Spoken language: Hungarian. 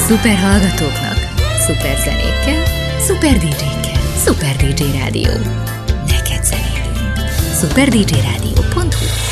Szuper hallgatóknak, szuper zenékkel, szuper DJ-kkel, Szuper DJ Rádió. Neked zenélünk. superdjradio.hu